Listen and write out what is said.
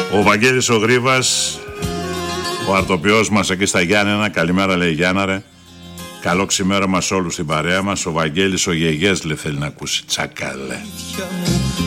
Ο Βαγγέλης ο Γρίβας, ο αρτοποιός μας εκεί στα Γιάννενα. Καλημέρα, λέει Γιάννα ρε. Καλό ξημέρωμα σε όλους στην παρέα μας. Ο Βαγγέλης ο Γεγές, λέει, θέλει να ακούσει. Τσακαλέ.